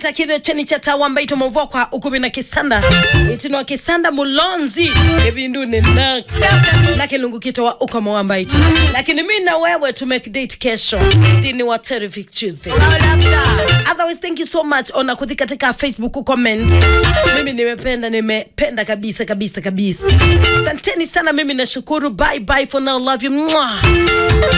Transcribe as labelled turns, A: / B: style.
A: takidhe cheni chata wambaito muvokwa ukubina kisanda itino kisanda mulonzi ebindune next laki lungu kito wa ukama wambaito lakini mimi na wewe to make date kesho dini wa Terrific Tuesday. Otherwise, thank you so much ona kuthi katika Facebook comment. Mimi nimependa kabisa. Asanteni sana, mimi nashukuru. Bye for now, love you. Mwah.